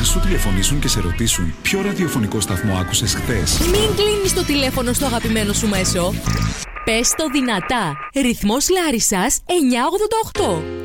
Αν σου τηλεφωνήσουν και σε ρωτήσουν ποιο ραδιοφωνικό σταθμό άκουσες χθες, μην κλείνεις το τηλέφωνο στο αγαπημένο σου μέσο. Πες το δυνατά. Ρυθμός Λάρισσας 988.